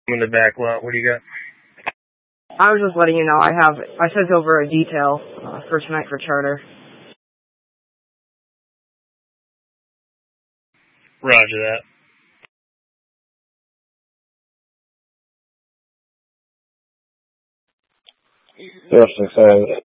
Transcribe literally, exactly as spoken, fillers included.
in the back lot. What do you got? I was just letting you know I have, I sent over a detail uh, for tonight for charter. Roger that. Yes, excited.